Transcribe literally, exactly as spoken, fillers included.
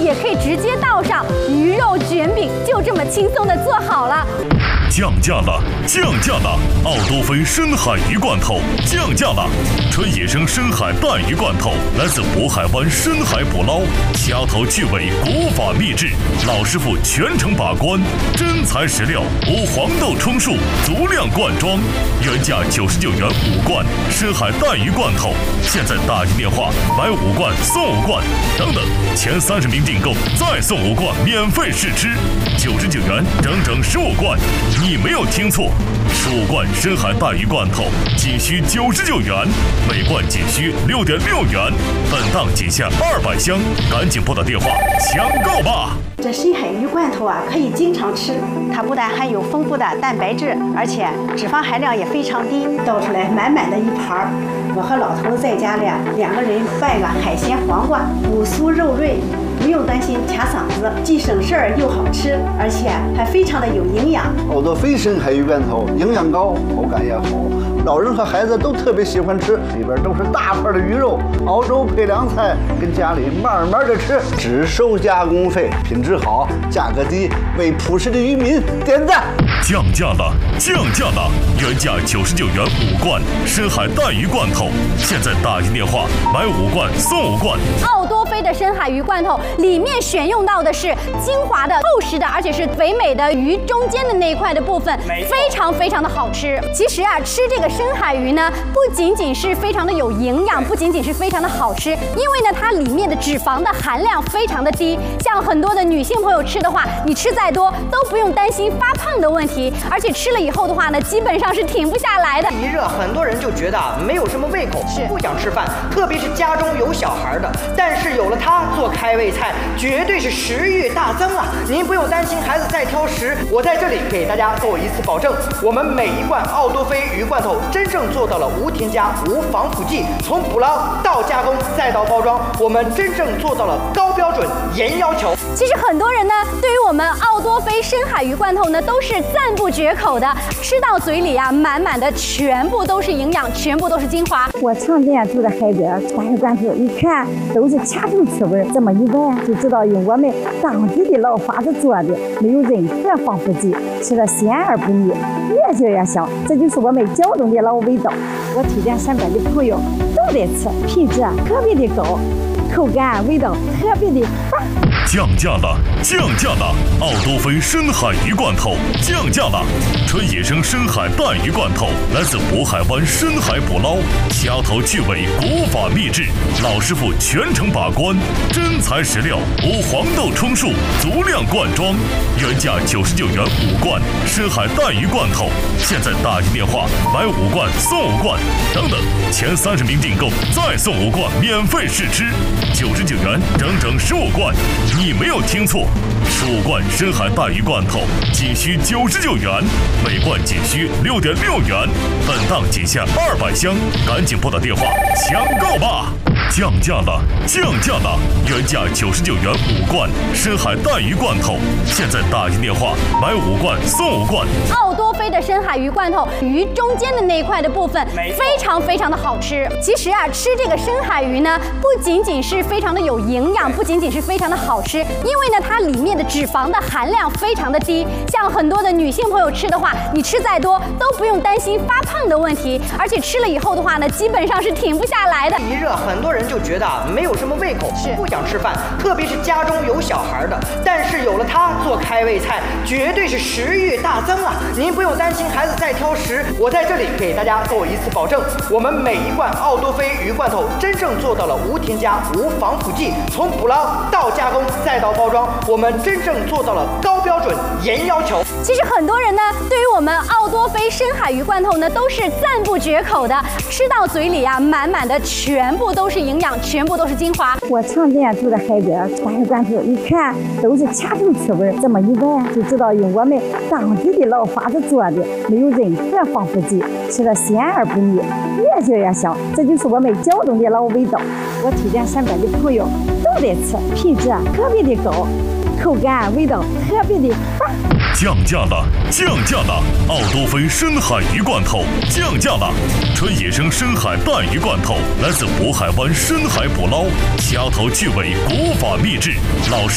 也可以直接倒上鱼肉卷饼，就这么轻松的做好了。 降价了，降价了！奥多菲深海鱼罐头降价了，纯野生深海带鱼罐头，来自渤海湾深海捕捞，掐头去尾，国法秘制，老师傅全程把关，真材实料，无黄豆充数，足量灌装，原价九十九元五罐深海带鱼罐头，现在打一电话买五罐送五罐，等等，前三十名订购再送五罐免费试吃，九十九元整整十五罐。你没有听错，十五罐深海带鱼罐头仅需九十九元，每罐仅需六点六元，本档仅限二百箱，赶紧拨打电话抢购吧！ 这深海鱼罐头啊，可以经常吃，它不但含有丰富的蛋白质，而且脂肪含量也非常低，倒出来满满的一盘儿。我和老头子在家里啊，两个人拌个海鲜黄瓜，骨酥肉脆。不用担心卡嗓子，既省事儿又好吃，而且还非常的有营养。 奥多菲深海鱼罐头营养高，口感也好，老人和孩子都特别喜欢吃。里边都是大块的鱼肉，熬粥配凉菜，跟家里慢慢的吃，只收加工费，品质好，价格低，为朴实的渔民点赞。 降价了，降价了！原价九十九元五罐深海带鱼罐头，现在打一电话买五罐送五罐。 奥多菲的深海鱼罐头里面选用到的是精华的、厚实的，而且是肥美的鱼中间的那一块的部分，非常非常的好吃。其实啊，吃这个深海鱼呢，不仅仅是非常的有营养，不仅仅是非常的好吃，因为呢，它里面的脂肪的含量非常的低。像很多的女性朋友吃的话，你吃再多都不用担心发胖的问题，而且吃了以后的话呢，基本上是停不下来的。 一热，很多人就觉得没有什么胃口，是不想吃饭，特别是家中有小孩的。但是有了它做开胃菜，绝对是食欲大增啊！您不用担心孩子再挑食，我在这里给大家做一次保证，我们每一罐奥多菲鱼罐头真正做到了无添加、无防腐剂，从捕捞到加工再到包装，我们真正做到了高标准、严要求。 其实很多人呢，对于我们奥多菲深海鱼罐头呢，都是赞不绝口的，吃到嘴里啊，满满的全部都是营养，全部都是精华。 我常见住的孩子打开罐头一看，都是掐头去味，这么一闻就知道用我们当地的老法子做的，没有任何防腐剂，吃了鲜而不腻，越嚼越香，这就是我们胶东的老味道。我推荐身边的朋友都得吃，品质特别的高，口感味道特别的棒。 降价了，降价了！奥多菲深海鱼罐头降价了，纯野生深海带鱼罐头，来自渤海湾深海捕捞，掐头去尾，国法秘制，老师傅全程把关，真材实料，无黄豆充数，足量灌装，原价九十九元五罐深海带鱼罐头，现在打一电话买五罐送五罐，等等，前三十名订购再送五罐免费试吃，九十九元整整十五罐。你没有听错，十五罐深海带鱼罐头仅需九十九元，每罐仅需六点六元，本档仅限二百箱，赶紧拨打电话抢购吧！降价了，降价了！原价九十九元五罐深海带鱼罐头，现在打一电话买五罐送五罐。 奥多菲的深海鱼罐头，鱼中间的那一块的部分，非常非常的好吃。其实啊，吃这个深海鱼呢，不仅仅是非常的有营养，不仅仅是非常的好吃，因为呢，它里面的脂肪的含量非常的低。像很多的女性朋友吃的话，你吃再多都不用担心发胖的问题，而且吃了以后的话呢，基本上是停不下来的。 一热，很多人就觉得没有什么胃口，是不想吃饭，特别是家中有小孩的。但是有了它做开胃菜，绝对是食欲大增啊！您不用担心孩子再挑食，我在这里给大家做一次保证，我们每一罐奥多菲鱼罐头真正做到了无添加、无防腐剂，从捕捞到加工再到包装，我们真正做到了高标准、严要求。 其实很多人呢，对于我们奥多菲深海鱼罐头呢，都是赞不绝口的，吃到嘴里啊，满满的全部都是营养，全部都是精华。 我常见住的孩子打开罐头一看，都是掐头去味，这么一闻就知道用我们当地的老法子做的，没有任何防腐剂，吃了鲜而不腻，越嚼越香，这就是我们胶东的老味道。我推荐身边的朋友都得吃，品质特别的高，口感味道特别的棒。 降价了，降价了！奥多菲深海鱼罐头降价了，纯野生深海带鱼罐头，来自渤海湾深海捕捞，掐头去尾，国法秘制，老师